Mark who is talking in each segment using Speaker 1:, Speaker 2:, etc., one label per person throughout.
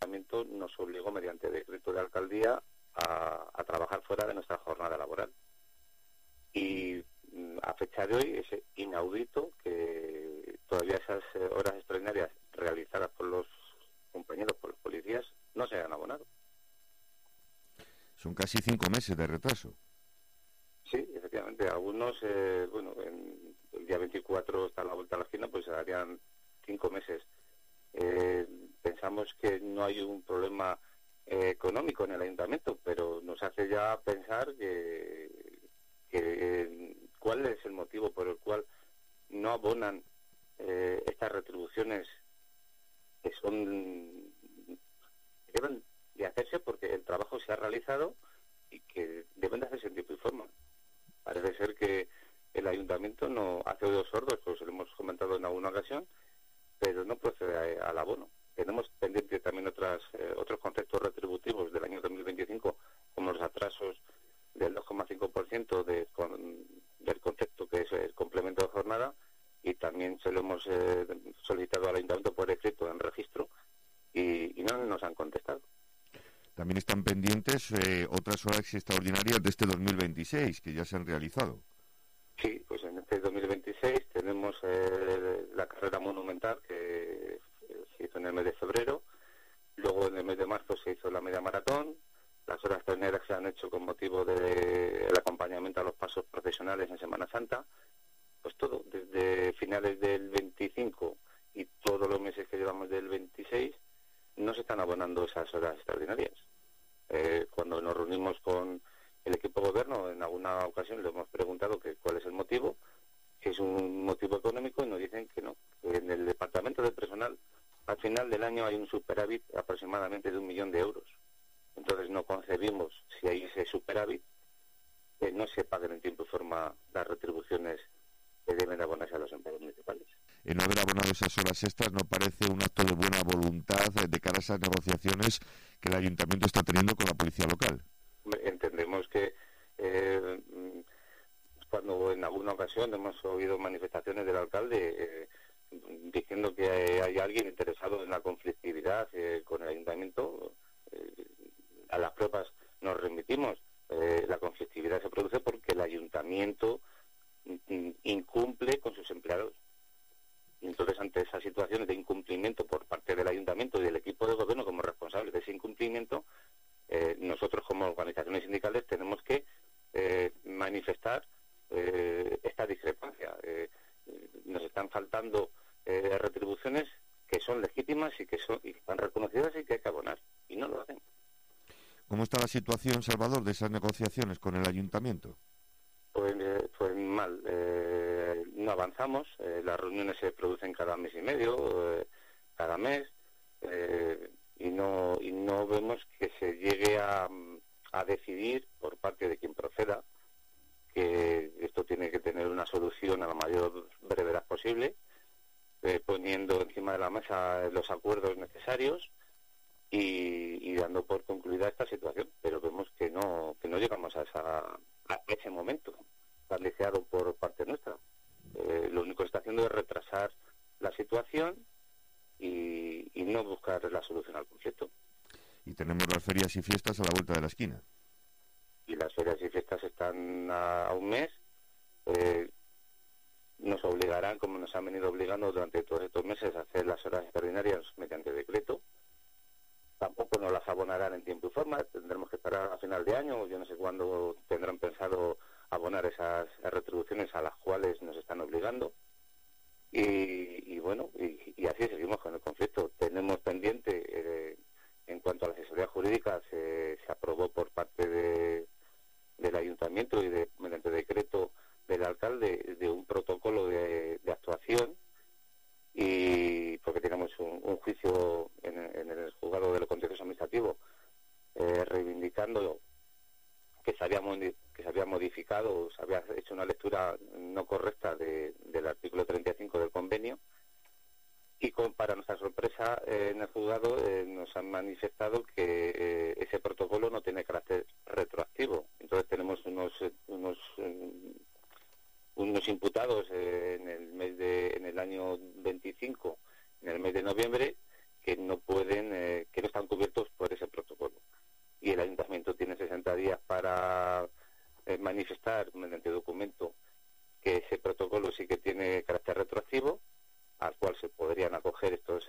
Speaker 1: ayuntamiento nos obligó mediante decreto de alcaldía a trabajar fuera de nuestra jornada laboral. Y a fecha de hoy es inaudito que todavía esas horas extraordinarias realizadas por los compañeros, por los policías, no se hayan abonado.
Speaker 2: Son casi 5 meses de retraso.
Speaker 1: Sí, efectivamente. Algunos, el día 24 está a la vuelta a la esquina, pues harían 5 meses. Pensamos que no hay un problema económico en el ayuntamiento, pero nos hace ya pensar que cuál es el motivo por el cual no abonan estas retribuciones que deben de hacerse porque el trabajo se ha realizado y que deben de hacerse en tiempo y forma. Parece ser que el ayuntamiento no hace oídos sordos, pues lo hemos comentado en alguna ocasión, pero no procede al abono. Tenemos pendiente también otros conceptos retributivos del año 2025, como los atrasos del 2,5% del concepto que es el complemento de jornada, y también se lo hemos solicitado al ayuntamiento por escrito en registro y no nos han contestado.
Speaker 2: También están pendientes otras horas extraordinarias de este 2026 que ya se han realizado.
Speaker 1: Sí, pues en este 2026 tenemos la carrera monumental que se hizo en el mes de febrero, luego en el mes de marzo se hizo la media maratón, las horas extraordinarias se han hecho con motivo del acompañamiento a los pasos procesionales en Semana Santa, pues todo, desde finales del 25 y todos los meses que llevamos del 26, no se están abonando esas horas extraordinarias. Cuando nos reunimos con el equipo de gobierno, en alguna ocasión le hemos preguntado que cuál es el motivo, si es un motivo económico, y nos dicen que no, que en el departamento de personal al final del año hay un superávit aproximadamente de 1 millón de euros. Entonces no concebimos, si hay ese superávit, que no se paguen en tiempo y forma las retribuciones que deben abonarse a los empleados municipales.
Speaker 2: El no haber abonado esas horas extras no parece un acto de buena voluntad de cara a esas negociaciones que el ayuntamiento está teniendo con la policía local.
Speaker 1: Entendemos que cuando en alguna ocasión hemos oído manifestaciones del alcalde diciendo que hay alguien interesado en la conflictividad con el ayuntamiento, a las pruebas nos remitimos. La conflictividad se produce porque el ayuntamiento incumple con sus empleados. Entonces, ante esas situaciones de incumplimiento por parte del ayuntamiento y del equipo de gobierno como responsables de ese incumplimiento, nosotros como organizaciones sindicales tenemos que manifestar esta discrepancia. Nos están faltando retribuciones que son legítimas y que están reconocidas y que hay que abonar, y no lo hacen.
Speaker 2: ¿Cómo está la situación, Salvador, de esas negociaciones con el ayuntamiento?
Speaker 1: Pues mal. No avanzamos. Las reuniones se producen cada mes y medio, cada mes, y no vemos que se llegue a decidir por parte de quien proceda que esto tiene que tener una solución a la mayor brevedad posible, poniendo encima de la mesa los acuerdos necesarios y dando por concluida esta situación. Pero vemos que no llegamos a ese momento tan deseado por parte nuestra. Lo único que está haciendo es retrasar la situación y no buscar la solución al conflicto.
Speaker 2: Y tenemos las ferias y fiestas a la vuelta de la esquina.
Speaker 1: Y las ferias y fiestas están a un mes. Nos obligarán, como nos han venido obligando durante todos estos meses, a hacer las horas extraordinarias mediante decreto. Tampoco nos las abonarán en tiempo y forma. Tendremos que esperar a final de año. Yo no sé cuándo tendrán pensado abonar esas retribuciones a las cuales nos están obligando. Y así seguimos con el conflicto. Tenemos pendiente, en cuanto a la asesoría jurídica, se aprobó por parte del ayuntamiento y mediante decreto del alcalde de un protocolo de actuación, y porque tenemos un juicio en el juzgado de lo contencioso administrativo reivindicando que se había modificado, se había hecho una lectura no correcta del artículo 35 del convenio, y para nuestra sorpresa en el juzgado nos han manifestado que ese protocolo no tiene carácter retroactivo. Entonces tenemos unos imputados en el año 25, en el mes de noviembre, que no están cubiertos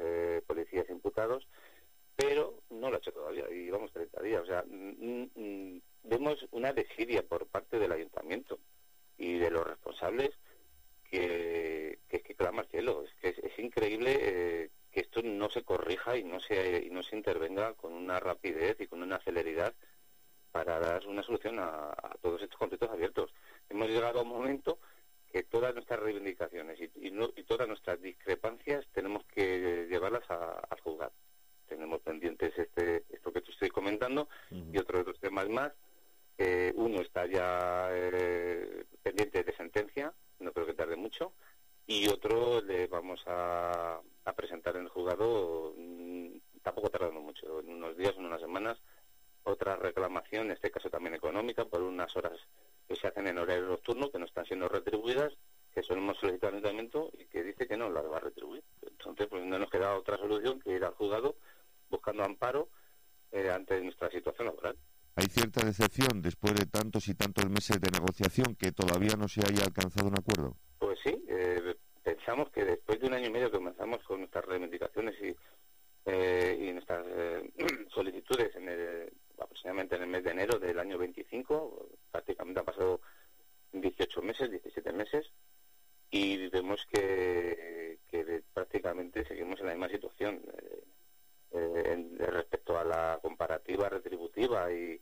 Speaker 1: policías imputados, pero no lo ha hecho todavía, y vamos 30 días. O sea, vemos una desidia por parte del ayuntamiento y de los responsables que clama al cielo. Es increíble que esto no se corrija y no se intervenga con una rapidez y con una celeridad para dar una solución a todos estos conflictos abiertos. Hemos llegado a un momento que todas nuestras reivindicaciones y todas nuestras discrepancias tenemos que llevarlas al juzgado. Tenemos pendientes esto que te estoy comentando y otros temas más. Uno está ya pendiente de sentencia, no creo que tarde mucho, y otro le vamos a presentar en el juzgado, tampoco tardando mucho, en unos días, en unas semanas, otra reclamación, en este caso también económica, por unas horas que se hacen en horario nocturno, que no están siendo retribuidas, que eso hemos solicitado al ayuntamiento y que dice que no las va a retribuir. Entonces, pues no nos queda otra solución que ir al juzgado buscando amparo ante nuestra situación laboral.
Speaker 2: Hay cierta decepción después de tantos y tantos meses de negociación que todavía no se haya alcanzado un acuerdo.
Speaker 1: Pues sí, pensamos que después de un año y medio que comenzamos con nuestras reivindicaciones y nuestras solicitudes aproximadamente en el mes de enero del año 25, prácticamente han pasado 18 meses, 17 meses, y vemos que prácticamente seguimos en la misma situación respecto a la comparativa retributiva y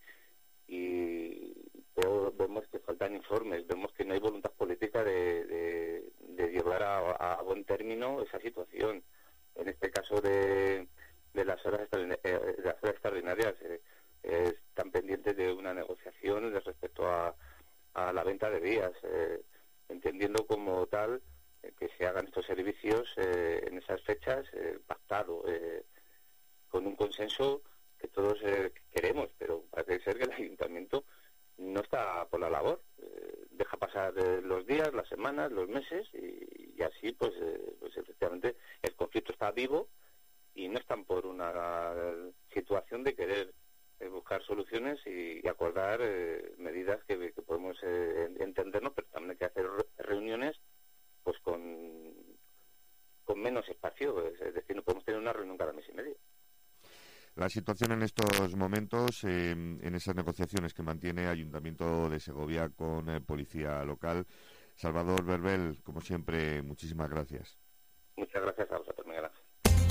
Speaker 1: vemos que faltan informes, vemos que no hay voluntad política de llevar a buen término esa situación. En este caso de las horas extraordinarias, están pendientes de una negociación respecto a la venta de vías, entendiendo como tal que se hagan estos servicios en esas fechas pactado, con un consenso que todos queremos, pero parece ser que el ayuntamiento no está por la labor. Deja pasar los días, las semanas, los meses y así pues efectivamente el conflicto está vivo y no están por una situación de querer buscar soluciones y acordar medidas que podemos entendernos, pero también hay que hacer reuniones pues con menos espacio, es decir, no podemos tener una reunión cada mes y medio.
Speaker 2: La situación en estos momentos, en esas negociaciones que mantiene Ayuntamiento de Segovia con Policía Local. Salvador Verbel, como siempre, muchísimas gracias.
Speaker 1: Muchas gracias a vosotros, Miguel Ángel.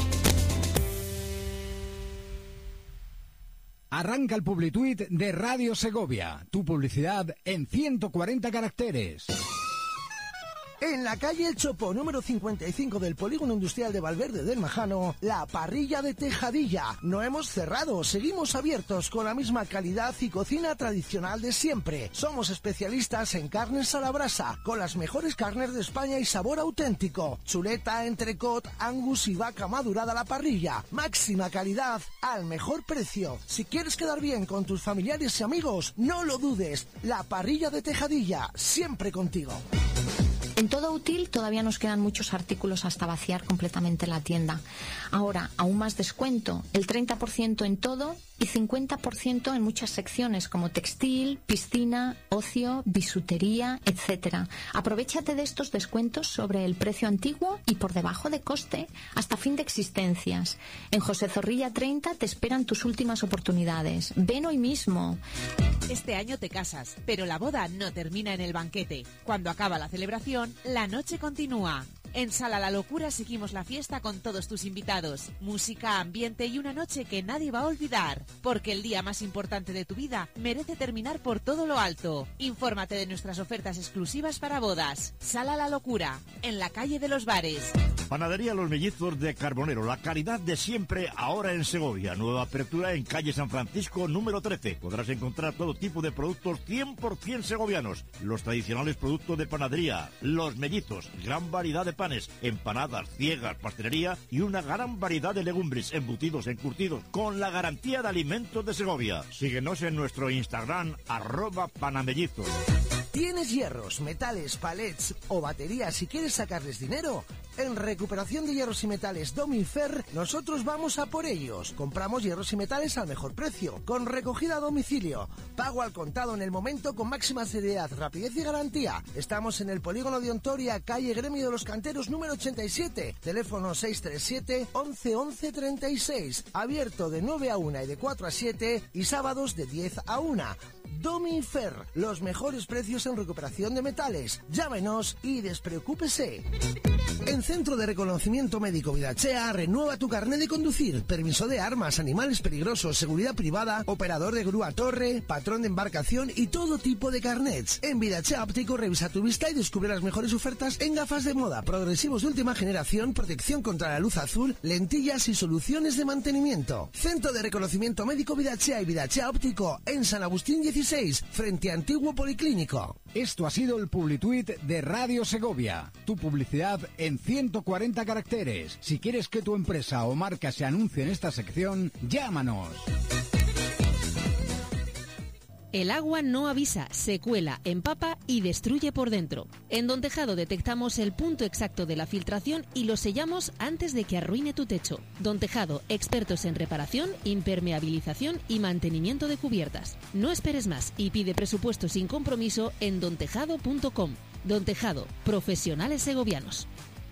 Speaker 3: Arranca el Publituit de Radio Segovia, tu publicidad en 140 caracteres.
Speaker 4: En la calle El Chopo, número 55 del Polígono Industrial de Valverde del Majano, la parrilla de Tejadilla. No hemos cerrado, seguimos abiertos con la misma calidad y cocina tradicional de siempre. Somos especialistas en carnes a la brasa, con las mejores carnes de España y sabor auténtico. Chuleta, entrecot, angus y vaca madurada a la parrilla. Máxima calidad al mejor precio. Si quieres quedar bien con tus familiares y amigos, no lo dudes. La parrilla de Tejadilla, siempre contigo.
Speaker 5: En Todo Útil todavía nos quedan muchos artículos hasta vaciar completamente la tienda. Ahora, aún más descuento, el 30% en todo y 50% en muchas secciones como textil, piscina, ocio, bisutería, etc. Aprovechate de estos descuentos sobre el precio antiguo y por debajo de coste hasta fin de existencias. En José Zorrilla 30 te esperan tus últimas oportunidades. Ven hoy mismo.
Speaker 6: Este año te casas, pero la boda no termina en el banquete. Cuando acaba la celebración, la noche continúa. En Sala La Locura seguimos la fiesta con todos tus invitados. Música, ambiente y una noche que nadie va a olvidar. Porque el día más importante de tu vida merece terminar por todo lo alto. Infórmate de nuestras ofertas exclusivas para bodas. Sala La Locura, en la calle de los Bares.
Speaker 7: Panadería Los Mellizos de Carbonero, la calidad de siempre ahora en Segovia. Nueva apertura en calle San Francisco número 13. Podrás encontrar todo tipo de productos 100% segovianos. Los tradicionales productos de panadería, Los Mellizos, gran variedad de panes, empanadas, ciegas, pastelería y una gran variedad de legumbres, embutidos, encurtidos, con la garantía de alimentos de Segovia. Síguenos en nuestro Instagram, @panamellizos.
Speaker 4: ¿Tienes hierros, metales, palets o baterías y quieres sacarles dinero? En Recuperación de Hierros y Metales Domifer, nosotros vamos a por ellos. Compramos hierros y metales al mejor precio, con recogida a domicilio, pago al contado en el momento con máxima seriedad, rapidez y garantía. Estamos en el Polígono de Ontoria, calle Gremio de los Canteros número 87, teléfono 637 11 11 36, abierto de 9 a 1 y de 4 a 7 y sábados de 10 a 1. Domifer, los mejores precios en recuperación de metales. Llámenos y despreocúpese. En Centro de Reconocimiento Médico Vidachea, renueva tu carnet de conducir, permiso de armas, animales peligrosos, seguridad privada, operador de grúa torre, patrón de embarcación y todo tipo de carnets. En Vidachea Óptico revisa tu vista y descubre las mejores ofertas en gafas de moda, progresivos de última generación, protección contra la luz azul, lentillas y soluciones de mantenimiento. Centro de Reconocimiento Médico Vidachea y Vidachea Óptico en San Agustín 16, frente a Antiguo Policlínico.
Speaker 3: Esto ha sido el Publituit de Radio Segovia. Tu publicidad en 140 caracteres. Si quieres que tu empresa o marca se anuncie en esta sección, llámanos.
Speaker 8: El agua no avisa, se cuela, empapa y destruye por dentro. En Don Tejado detectamos el punto exacto de la filtración y lo sellamos antes de que arruine tu techo. Don Tejado, expertos en reparación, impermeabilización y mantenimiento de cubiertas. No esperes más y pide presupuesto sin compromiso en dontejado.com. Don Tejado, profesionales segovianos.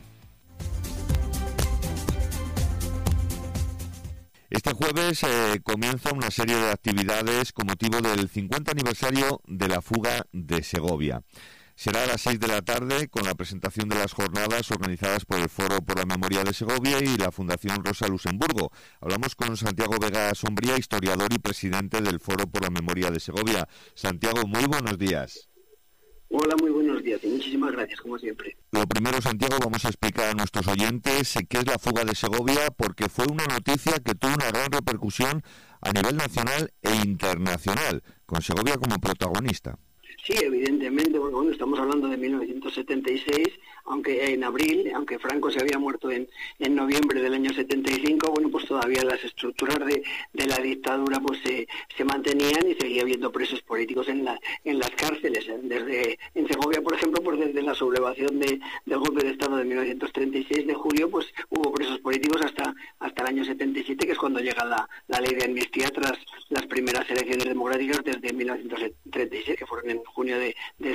Speaker 2: Este jueves comienza una serie de actividades con motivo del 50 aniversario de la fuga de Segovia. Será a las 6 de la tarde con la presentación de las jornadas organizadas por el Foro por la Memoria de Segovia y la Fundación Rosa Luxemburgo. Hablamos con Santiago Vega Sombría, historiador y presidente del Foro por la Memoria de Segovia. Santiago, muy buenos días.
Speaker 9: Hola, muy buenos días y muchísimas gracias, como siempre.
Speaker 2: Lo primero, Santiago, vamos a explicar a nuestros oyentes qué es la fuga de Segovia, porque fue una noticia que tuvo una gran repercusión a nivel nacional e internacional, con Segovia como protagonista.
Speaker 9: Sí, evidentemente, bueno, estamos hablando de 1976, aunque en abril, aunque Franco se había muerto en noviembre del año 75, bueno, pues todavía las estructuras de la dictadura pues se mantenían y seguía habiendo presos políticos en las cárceles. En Segovia, por ejemplo, pues desde la sublevación del golpe de Estado de 1936 de julio, pues hubo presos políticos hasta el año 77, que es cuando llega la ley de amnistía tras las primeras elecciones democráticas desde 1936, que fueron en junio del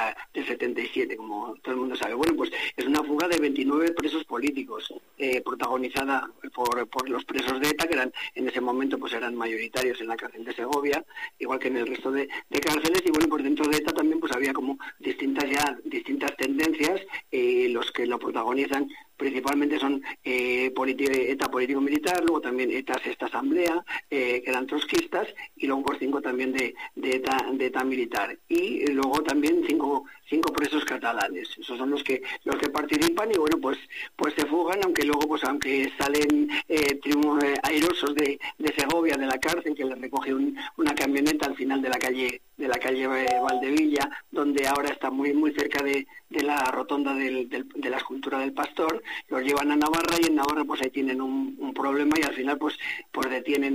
Speaker 9: 77, como todo el mundo sabe. Bueno, pues es una fuga de 29 presos políticos, protagonizada por los presos de ETA, que en ese momento pues eran mayoritarios en la cárcel de Segovia, igual que en el resto de cárceles. Y bueno, pues dentro de ETA también pues había como distintas tendencias. Los que lo protagonizan principalmente son ETA político-militar, luego también ETA Sexta Asamblea, que eran trotskistas, y luego por 5 también de ETA militar. Y luego también cinco presos catalanes. Esos son los que participan y bueno, pues se fugan, aunque luego pues aunque salen airosos de Segovia, de la cárcel, que les recoge una camioneta al final de la calle Valdevilla, donde ahora está muy muy cerca de la rotonda de la escultura del Pastor. Los llevan a Navarra y en Navarra pues ahí tienen un problema y al final pues detienen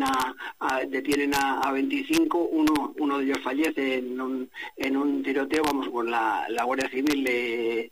Speaker 9: a 25. Uno de ellos fallece en un tiroteo. Vamos, con la Guardia Civil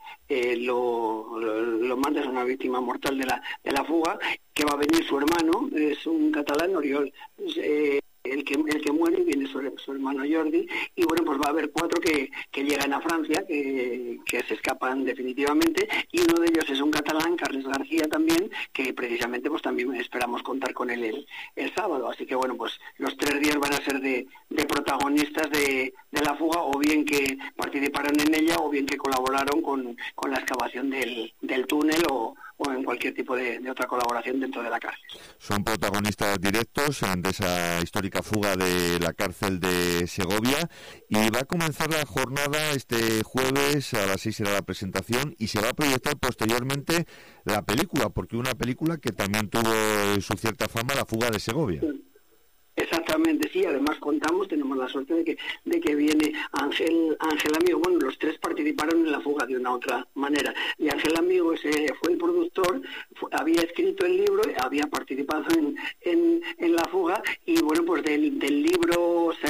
Speaker 9: lo manda, es una víctima mortal de la fuga, que va a venir su hermano, es un catalán, Oriol, el que muere, y viene su hermano Jordi, y bueno, pues va a haber 4 que llegan a Francia, que se escapan definitivamente, y uno de ellos es un catalán, Carles García también, que precisamente pues también esperamos contar con él el sábado. Así que bueno, pues los 3 días van a ser de protagonistas de la fuga, o bien que participaron en ella, o bien que colaboraron con la excavación del túnel, o en cualquier tipo de otra colaboración dentro de la cárcel.
Speaker 2: Son protagonistas directos de esa histórica fuga de la cárcel de Segovia, y va a comenzar la jornada este jueves a las 6 de la presentación, y se va a proyectar posteriormente la película, porque una película que también tuvo su cierta fama, La fuga de Segovia.
Speaker 9: Sí. Exactamente, sí. Además tenemos la suerte de que viene Ángel Amigo. Bueno, los 3 participaron en la fuga de una u otra manera, y Ángel Amigo fue el productor, había escrito el libro, había participado en la fuga, y bueno, pues del libro salió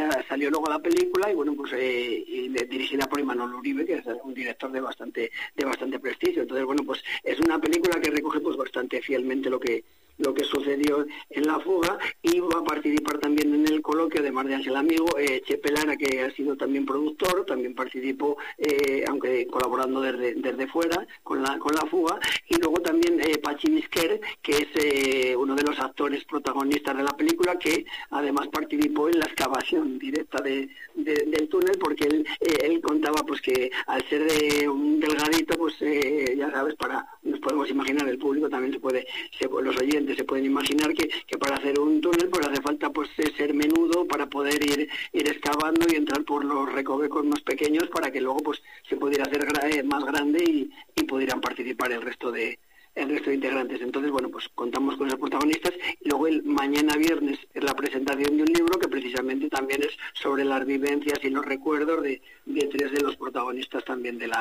Speaker 9: escribió luego la película y bueno, pues dirigida por Imanol Uribe, que es un director de bastante prestigio. Entonces, bueno, pues es una película que recoge pues bastante fielmente lo que sucedió en la fuga, y va a participar también en el coloquio, además de Ángel Amigo, Chepe Lara, que ha sido también productor, también participó, aunque colaborando desde fuera con la fuga, y luego también Pachi Misquer, que es uno de los actores protagonistas de la película, que además participó en la excavación directa del túnel, porque él contaba pues que al ser de un delgadito, pues ya sabes, nos podemos imaginar, el público también los oyentes se pueden imaginar que para hacer un túnel pues hace falta pues ser menudo para poder ir excavando y entrar por los recovecos más pequeños para que luego pues se pudiera hacer más grande y pudieran participar el resto de integrantes. Entonces, bueno, pues contamos con esos protagonistas. Y luego mañana viernes es la presentación de un libro que precisamente también es sobre las vivencias y los recuerdos de 3 de los protagonistas también de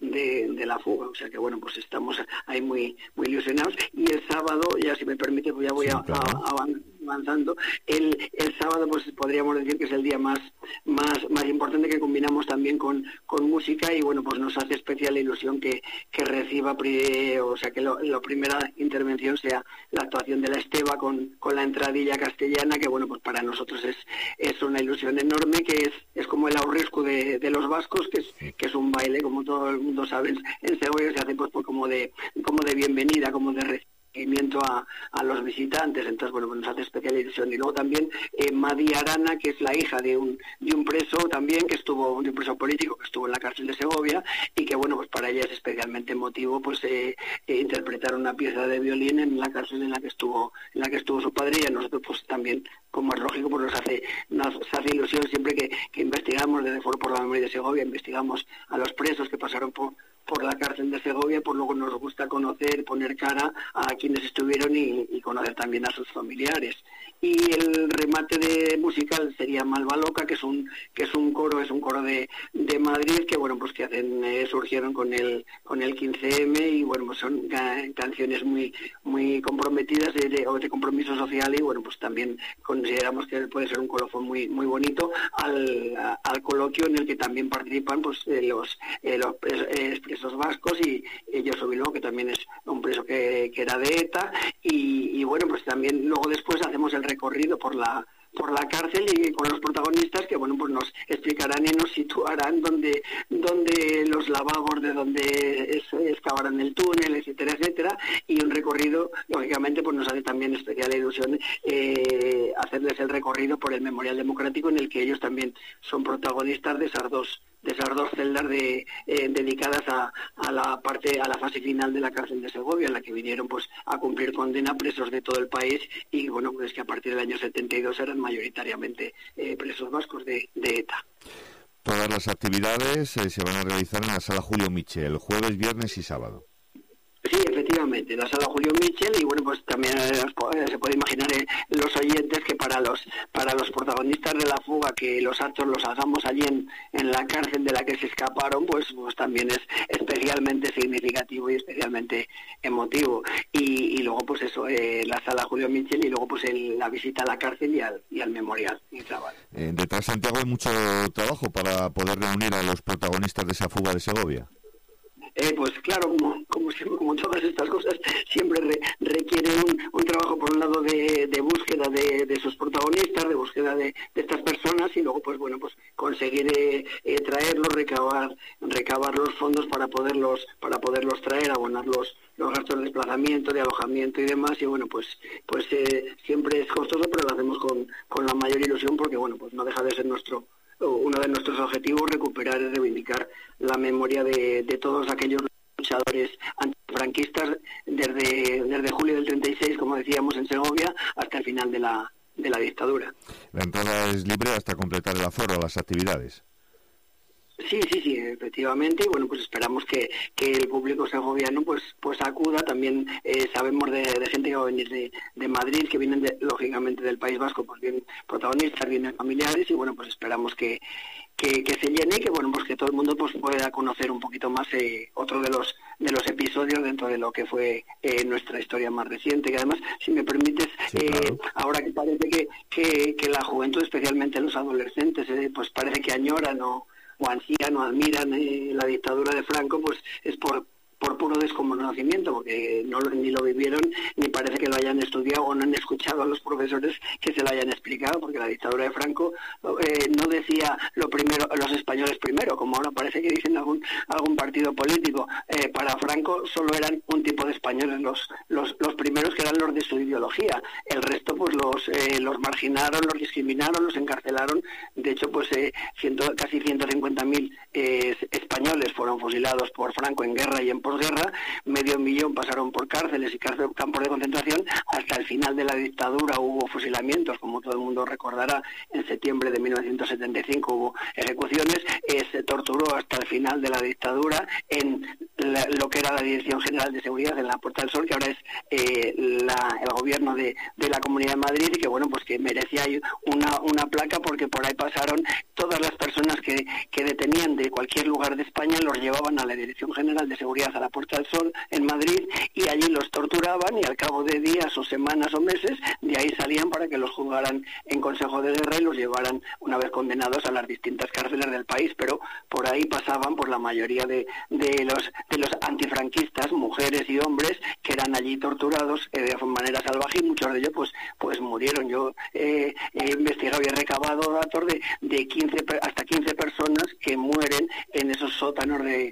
Speaker 9: la fuga. O sea que bueno, pues estamos ahí muy ilusionados. Y el sábado, ya si me permite, pues ya voy avanzando. El sábado pues podríamos decir que es el día más importante, que combinamos también con música, y bueno, pues nos hace especial ilusión que reciba, o sea que la primera intervención sea la actuación de la Esteba con la entradilla castellana, que bueno, pues para nosotros es una ilusión enorme, que es como el aurrescu de los vascos, que es un baile, como todo el mundo sabe, en Segovia se hace pues como de bienvenida, como de recibimiento a los visitantes. Entonces, bueno, pues nos hace especial ilusión. Y luego también Madi Arana, que es la hija de un preso también, de un preso político que estuvo en la cárcel de Segovia, y que bueno, pues para ella es especialmente emotivo pues interpretar una pieza de violín en la cárcel en la que estuvo su padre, y a nosotros pues también, como es lógico, pues nos hace ilusión siempre que investigamos desde Foro por la Memoria de Segovia, investigamos a los presos que pasaron por la cárcel de Segovia, pues luego nos gusta conocer, poner cara a quienes estuvieron y conocer también a sus familiares. Y el remate musical sería Malva Loca, que es un coro de Madrid, que bueno, pues que surgieron con el 15M, y bueno, pues son canciones muy comprometidas de compromiso social, y bueno, pues también consideramos que puede ser un colofón muy bonito al coloquio, en el que también participan pues los presos vascos, y Josu Bilbao, que también es un preso que era de ETA, y bueno, pues también luego después hacemos el recorrido por la cárcel, y con los protagonistas que bueno, pues nos explicarán y nos situarán donde los lavabos, de donde excavarán el túnel, etcétera, y un recorrido, lógicamente, pues nos hace también especial ilusión hacerles el recorrido por el Memorial Democrático, en el que ellos también son protagonistas de esas dos celdas dedicadas a la fase final de la cárcel de Segovia, en la que vinieron pues a cumplir condena presos de todo el país, y bueno, pues que a partir del año 72 eran mayoritariamente presos vascos de ETA.
Speaker 2: Todas las actividades se van a realizar en la Sala Julio Mitchell, jueves, viernes y sábado.
Speaker 9: Sí, efectivamente, la Sala Julio Mitchell, y bueno, pues también se puede imaginar los oyentes que para los protagonistas de la fuga, que los actos los hagamos allí en la cárcel de la que se escaparon, pues también es especialmente significativo y especialmente emotivo. Y luego pues eso, la Sala Julio Mitchell, y luego pues la visita a la cárcel y al memorial.
Speaker 2: Detrás, Santiago, hay mucho trabajo para poder reunir a los protagonistas de esa fuga de Segovia.
Speaker 9: Pues claro, como siempre, como todas estas cosas, siempre requiere un trabajo, por un lado, de búsqueda de sus protagonistas, de búsqueda de estas personas, y luego pues bueno, pues conseguir traerlos, recabar los fondos para poderlos traer, abonar los gastos de desplazamiento, de alojamiento y demás. Y bueno, pues siempre es costoso, pero lo hacemos con la mayor ilusión, porque bueno, pues no deja de ser uno de nuestros objetivos, recuperar y reivindicar la memoria de todos aquellos luchadores antifranquistas desde julio del 36, como decíamos, en Segovia, hasta el final de la dictadura.
Speaker 2: La entrada es libre hasta completar el aforo a las actividades.
Speaker 9: Sí, efectivamente, y bueno, pues esperamos que el público segoviano pues acuda. También sabemos de gente que va a venir de Madrid, que vienen lógicamente del País Vasco, pues vienen protagonistas, vienen familiares, y bueno, pues esperamos que se llene y que bueno, pues que todo el mundo pues pueda conocer un poquito más otro de los episodios dentro de lo que fue nuestra historia más reciente. Que además, si me permites, sí, claro, ahora que parece que la juventud, especialmente los adolescentes, pues parece que añoran o ansían o admiran la dictadura de Franco, pues es por puro desconocimiento, porque ni lo vivieron, ni parece que lo hayan estudiado o no han escuchado a los profesores que se lo hayan explicado, porque la dictadura de Franco no decía lo primero, los españoles primero, como ahora parece que dicen algún partido político. Para Franco solo eran un tipo de españoles los primeros, que eran los de su ideología. El resto pues los marginaron, los discriminaron, los encarcelaron. De hecho, pues casi 150.000 españoles fueron fusilados por Franco en guerra y en posguerra, 500.000 pasaron por cárceles y campos de concentración. Hasta el final de la dictadura hubo fusilamientos, como todo el mundo recordará. En septiembre de 1975 hubo ejecuciones. Se torturó hasta el final de la dictadura en lo que era la Dirección General de Seguridad en la Puerta del Sol, que ahora es el gobierno de la Comunidad de Madrid, y que bueno, pues que merecía una placa, porque por ahí pasaron todas las personas que detenían de cualquier lugar de España, los llevaban a la Dirección General de Seguridad a la Puerta del Sol en Madrid, y allí los torturaban, y al cabo de días o semanas o meses de ahí salían para que los juzgaran en Consejo de Guerra y los llevaran, una vez condenados, a las distintas cárceles del país. Pero por ahí pasaban por la mayoría de los antifranquistas, mujeres y hombres, que eran allí torturados de manera salvaje, y muchos de ellos pues murieron. Yo he investigado y he recabado datos de 15 personas que mueren en esos sótanos de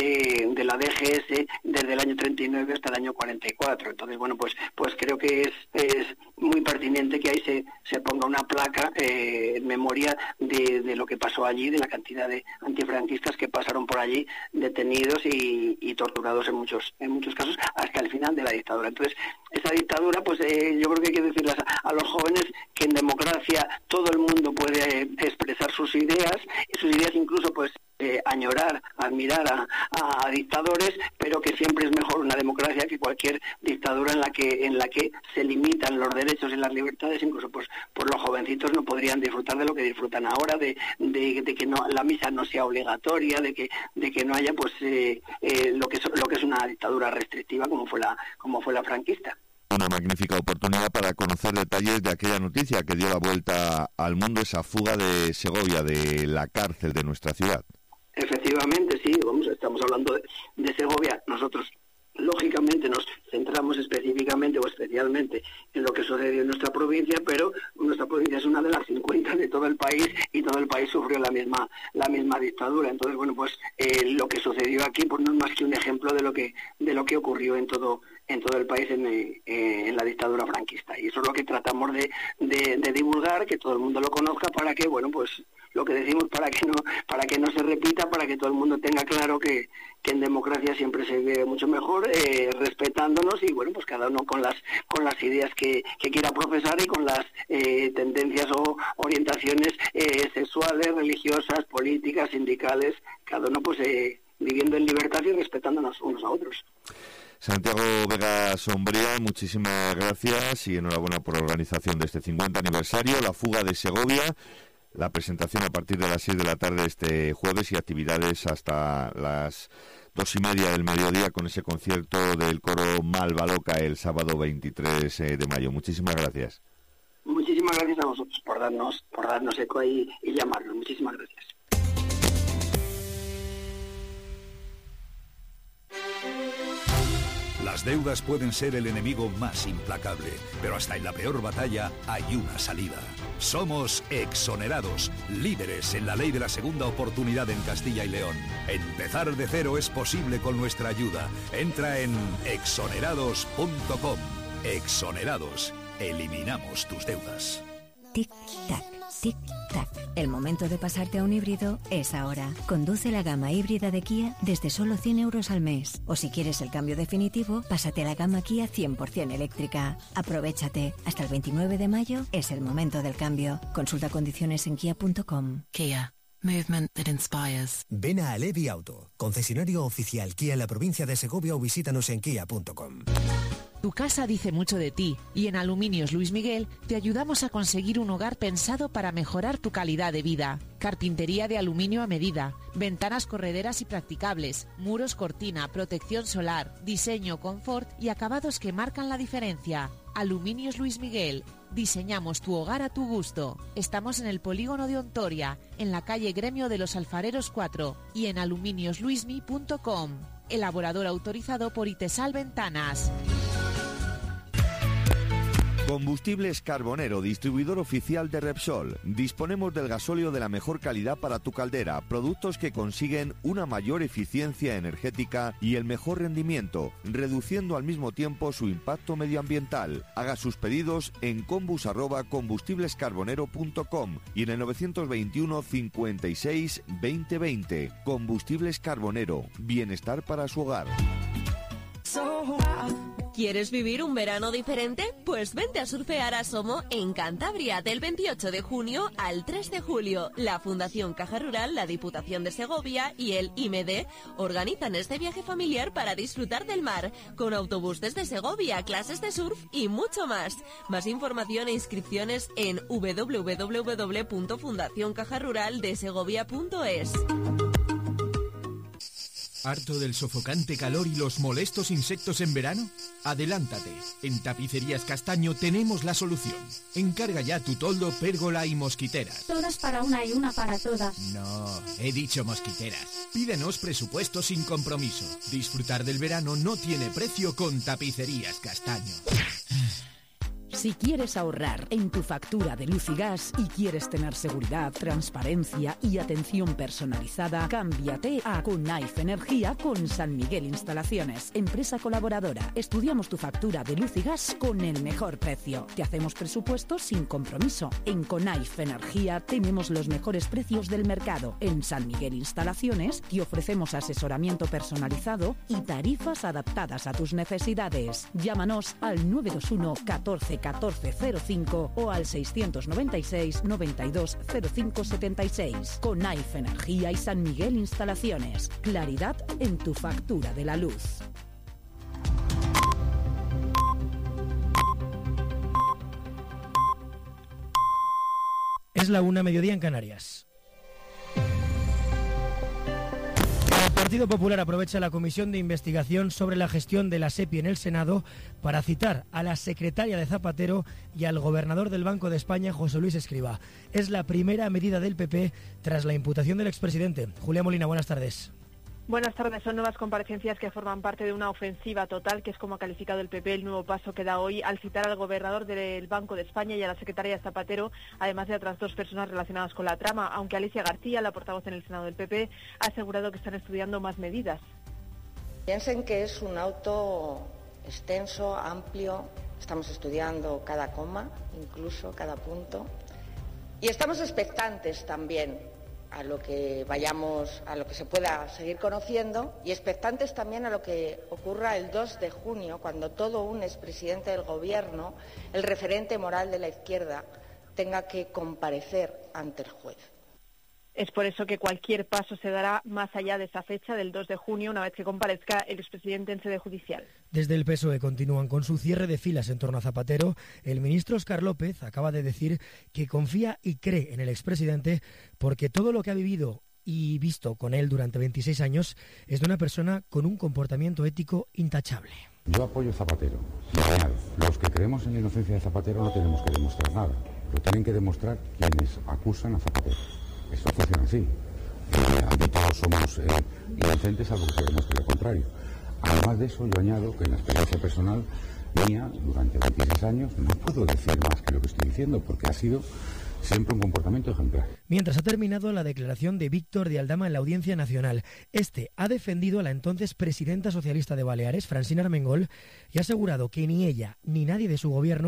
Speaker 9: la DGS desde el año 39 hasta el año 44. Entonces, bueno, pues creo que es muy pertinente que ahí se ponga una placa en memoria de lo que pasó allí, de la cantidad de antifranquistas que pasaron por allí, detenidos y torturados en muchos casos, hasta el final de la dictadura. Entonces, esa dictadura, pues yo creo que hay que decirles a los jóvenes que en democracia todo el mundo puede expresar sus ideas incluso pues añorar, admirar a dictadores, pero que siempre es mejor una democracia que cualquier dictadura en la que se limitan los derechos y las libertades. Incluso pues los jovencitos no podrían disfrutar de lo que disfrutan ahora, de que no, la misa no sea obligatoria, de que no haya pues lo que es una dictadura restrictiva como fue la franquista.
Speaker 2: Una magnífica oportunidad para conocer detalles de aquella noticia que dio la vuelta al mundo, esa fuga de Segovia, de la cárcel de nuestra ciudad.
Speaker 9: Efectivamente, sí, estamos hablando de Segovia. Nosotros, lógicamente, nos centramos específicamente o especialmente en lo que sucedió en nuestra provincia, pero nuestra provincia es una de las 50 de todo el país, y todo el país sufrió la misma dictadura. Entonces, bueno, pues lo que sucedió aquí pues no es más que un ejemplo de lo que ocurrió en todo el país en la dictadura franquista. Y eso es lo que tratamos de divulgar, que todo el mundo lo conozca, para que, bueno, pues lo que decimos, para que no se repita, para que todo el mundo tenga claro que en democracia siempre se vive mucho mejor, respetándonos, y bueno, pues cada uno con las ideas que quiera profesar, y con las tendencias o orientaciones sexuales, religiosas, políticas, sindicales, cada uno pues viviendo en libertad y respetándonos unos a otros.
Speaker 2: Santiago Vega Sombría, muchísimas gracias y enhorabuena por la organización de este 50 aniversario, la fuga de Segovia, la presentación a partir de las 6 de la tarde este jueves, y actividades hasta las 2:30 del mediodía con ese concierto del coro Malva Loca el sábado 23 de mayo. Muchísimas gracias.
Speaker 9: Muchísimas gracias a vosotros por darnos eco y llamarnos. Muchísimas gracias.
Speaker 10: Las deudas pueden ser el enemigo más implacable, pero hasta en la peor batalla hay una salida. Somos Exonerados, líderes en la ley de la segunda oportunidad en Castilla y León. Empezar de cero es posible con nuestra ayuda. Entra en exonerados.com. Exonerados. Eliminamos tus deudas.
Speaker 11: Tic-tac, tic-tac. El momento de pasarte a un híbrido es ahora. Conduce la gama híbrida de Kia desde solo 100 euros al mes. O si quieres el cambio definitivo, pásate a la gama Kia 100% eléctrica. Aprovéchate. Hasta el 29 de mayo es el momento del cambio. Consulta condiciones en kia.com.
Speaker 12: Kia. Movement that inspires.
Speaker 13: Ven a Alevi Auto, concesionario oficial Kia en la provincia de Segovia, o visítanos en kia.com.
Speaker 6: Tu casa dice mucho de ti y en Aluminios Luis Miguel te ayudamos a conseguir un hogar pensado para mejorar tu calidad de vida. Carpintería de aluminio a medida, ventanas correderas y practicables, muros cortina, protección solar, diseño, confort y acabados que marcan la diferencia. Aluminios Luis Miguel. Diseñamos tu hogar a tu gusto. Estamos en el polígono de Ontoria, en la calle Gremio de los Alfareros 4 y en aluminiosluismi.com. Elaborador autorizado por Itesal Ventanas.
Speaker 2: Combustibles Carbonero, distribuidor oficial de Repsol. Disponemos del gasóleo de la mejor calidad para tu caldera, productos que consiguen una mayor eficiencia energética y el mejor rendimiento, reduciendo al mismo tiempo su impacto medioambiental. Haga sus pedidos en combus@combustiblescarbonero.com y en el 921 56 2020. Combustibles Carbonero, bienestar para su hogar.
Speaker 14: ¿Quieres vivir un verano diferente? Pues vente a surfear a Somo en Cantabria del 28 de junio al 3 de julio. La Fundación Caja Rural, la Diputación de Segovia y el IMD organizan este viaje familiar para disfrutar del mar, con autobús desde Segovia, clases de surf y mucho más. Más información e inscripciones en www.fundacioncajaruraldesegovia.es.
Speaker 15: ¿Harto del sofocante calor y los molestos insectos en verano? Adelántate. En Tapicerías Castaño tenemos la solución. Encarga ya tu toldo, pérgola y mosquiteras.
Speaker 16: Todas para una y una para todas.
Speaker 15: No, he dicho mosquiteras. Pídenos presupuesto sin compromiso. Disfrutar del verano no tiene precio con Tapicerías Castaño.
Speaker 17: Si quieres ahorrar en tu factura de luz y gas y quieres tener seguridad, transparencia y atención personalizada, cámbiate a Conaife Energía con San Miguel Instalaciones, empresa colaboradora. Estudiamos tu factura de luz y gas con el mejor precio. Te hacemos presupuestos sin compromiso. En Conaife Energía tenemos los mejores precios del mercado. En San Miguel Instalaciones te ofrecemos asesoramiento personalizado y tarifas adaptadas a tus necesidades. Llámanos al 921 14 1405 o al 696 92 05 76. Conaife Energía y San Miguel Instalaciones. Claridad en tu factura de la luz.
Speaker 18: Es la 1:00, mediodía en Canarias. El Partido Popular aprovecha la comisión de investigación sobre la gestión de la SEPI en el Senado para citar a la secretaria de Zapatero y al gobernador del Banco de España, José Luis Escrivá. Es la primera medida del PP tras la imputación del expresidente. Julia Molina, buenas tardes.
Speaker 19: Buenas tardes. Son nuevas comparecencias que forman parte de una ofensiva total, que es como ha calificado el PP el nuevo paso que da hoy al citar al gobernador del Banco de España y a la secretaria de Zapatero, además de otras dos personas relacionadas con la trama, aunque Alicia García, la portavoz en el Senado del PP, ha asegurado que están estudiando más medidas.
Speaker 20: Piensen que es un auto extenso, amplio, estamos estudiando cada coma, incluso cada punto, y estamos expectantes también a lo que se pueda seguir conociendo, y expectantes también a lo que ocurra el 2 de junio, cuando todo un expresidente del Gobierno, el referente moral de la izquierda, tenga que comparecer ante el juez.
Speaker 19: Es por eso que cualquier paso se dará más allá de esa fecha del 2 de junio, una vez que comparezca el expresidente en sede judicial.
Speaker 18: Desde el PSOE continúan con su cierre de filas en torno a Zapatero. El ministro Óscar López acaba de decir que confía y cree en el expresidente porque todo lo que ha vivido y visto con él durante 26 años es de una persona con un comportamiento ético intachable.
Speaker 21: Yo apoyo a Zapatero. Genial. Los que creemos en la inocencia de Zapatero no tenemos que demostrar nada. Lo tienen que demostrar quienes acusan a Zapatero. Esto funciona así. Aquí todos somos inocentes, salvo que se demuestre lo contrario. Además de eso, yo añado que en la experiencia personal mía, durante 26 años, no puedo decir más que lo que estoy diciendo, porque ha sido siempre un comportamiento ejemplar.
Speaker 18: Mientras ha terminado la declaración de Víctor de Aldama en la Audiencia Nacional, este ha defendido a la entonces presidenta socialista de Baleares, Francina Armengol, y ha asegurado que ni ella ni nadie de su gobierno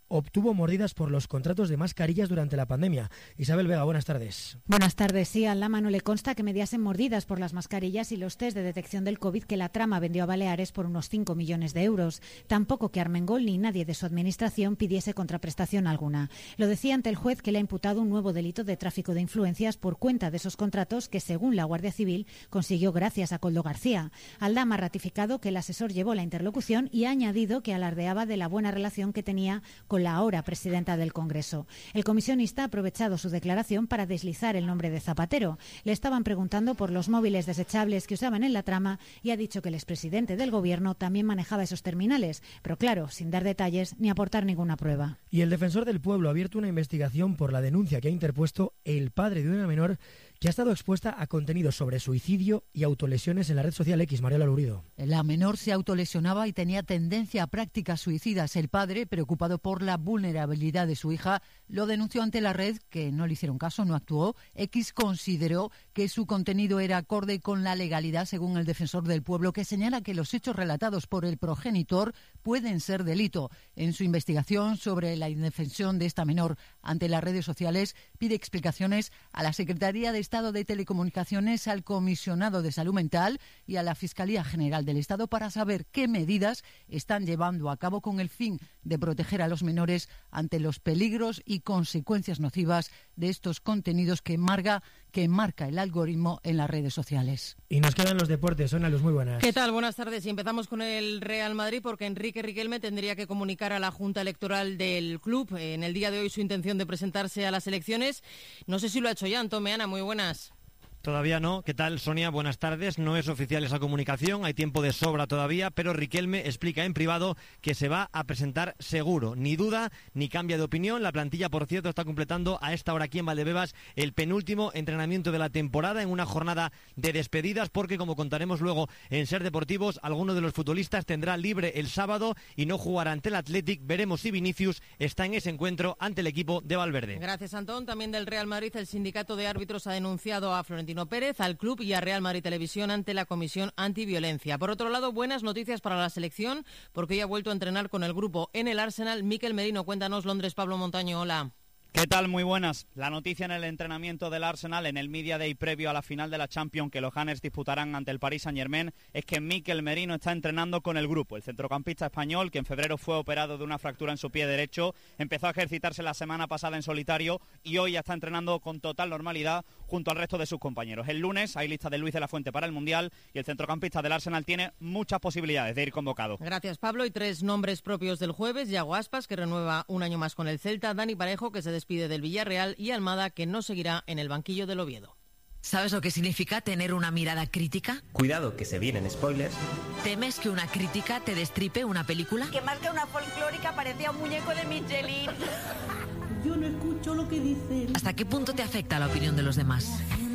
Speaker 18: obtuvo mordidas por los contratos de mascarillas durante la pandemia. Isabel Vega, buenas tardes.
Speaker 1: Buenas tardes. Sí, a Aldama no le consta que mediasen mordidas por las mascarillas y los test de detección del COVID que la trama vendió a Baleares por unos 5 millones de euros. Tampoco que Armengol ni nadie de su administración pidiese contraprestación alguna. Lo decía ante el juez, que le ha imputado un nuevo delito de tráfico de influencias por cuenta de esos contratos que, según la Guardia Civil, consiguió gracias a Koldo García. Aldama ha ratificado que el asesor llevó la interlocución y ha añadido que alardeaba de la buena relación que tenía con la ahora presidenta del Congreso. El comisionista ha aprovechado su declaración para deslizar el nombre de Zapatero. Le estaban preguntando por los móviles desechables que usaban en la trama y ha dicho que el expresidente del Gobierno también manejaba esos terminales, pero claro, sin dar detalles ni aportar ninguna prueba.
Speaker 18: Y el Defensor del Pueblo ha abierto una investigación por la denuncia que ha interpuesto el padre de una menor que ha estado expuesta a contenidos sobre suicidio y autolesiones en la red social X. Mariela Lurido.
Speaker 22: La menor se autolesionaba y tenía tendencia a prácticas suicidas. El padre, preocupado por la vulnerabilidad de su hija, lo denunció ante la red, que no le hicieron caso, no actuó. X consideró que su contenido era acorde con la legalidad, según el Defensor del Pueblo, que señala que los hechos relatados por el progenitor pueden ser delito. En su investigación sobre la indefensión de esta menor ante las redes sociales, pide explicaciones a la Secretaría de Estado de Telecomunicaciones, al Comisionado de Salud Mental y a la Fiscalía General del Estado para saber qué medidas están llevando a cabo con el fin de proteger a los menores ante los peligros y consecuencias nocivas de estos contenidos que marca el algoritmo en las redes sociales.
Speaker 18: Y nos quedan los deportes. Ana Luz, muy buenas.
Speaker 23: ¿Qué tal? Buenas tardes. Y empezamos con el Real Madrid, porque Enrique Riquelme tendría que comunicar a la Junta Electoral del club en el día de hoy su intención de presentarse a las elecciones. No sé si lo ha hecho ya. Antón Meana, muy buenas.
Speaker 24: Todavía no. ¿Qué tal, Sonia? Buenas tardes. No es oficial esa comunicación, hay tiempo de sobra todavía, pero Riquelme explica en privado que se va a presentar seguro. Ni duda, ni cambia de opinión. La plantilla, por cierto, está completando a esta hora aquí en Valdebebas el penúltimo entrenamiento de la temporada en una jornada de despedidas, porque, como contaremos luego en Ser Deportivos, alguno de los futbolistas tendrá libre el sábado y no jugará ante el Athletic. Veremos si Vinicius está en ese encuentro ante el equipo de Valverde.
Speaker 23: Gracias, Antón. También del Real Madrid, el sindicato de árbitros ha denunciado a Florentino Pérez, al club y a Real Madrid Televisión ante la Comisión Antiviolencia. Por otro lado, buenas noticias para la selección, porque hoy ha vuelto a entrenar con el grupo en el Arsenal. Mikel Merino, cuéntanos, Londres, Pablo Montaño, hola.
Speaker 25: ¿Qué tal? Muy buenas. La noticia en el entrenamiento del Arsenal en el Media Day previo a la final de la Champions que los Gunners disputarán ante el Paris Saint-Germain es que Mikel Merino está entrenando con el grupo. El centrocampista español, que en febrero fue operado de una fractura en su pie derecho, empezó a ejercitarse la semana pasada en solitario y hoy ya está entrenando con total normalidad junto al resto de sus compañeros. El lunes hay lista de Luis de la Fuente para el Mundial y el centrocampista del Arsenal tiene muchas posibilidades de ir convocado.
Speaker 23: Gracias, Pablo. Y 3 nombres propios del jueves: Yago Aspas, que renueva un año más con el Celta; Dani Parejo, que se despide del Villarreal; y Almada, que no seguirá en el banquillo del Oviedo.
Speaker 26: ¿Sabes lo que significa tener una mirada crítica?
Speaker 27: Cuidado, que se vienen spoilers.
Speaker 26: ¿Temes que una crítica te destripe una película?
Speaker 28: Que más que una folclórica parecía un muñeco de Michelin.
Speaker 26: Yo no escucho lo que dicen. ¿Hasta qué punto te afecta la opinión de los demás?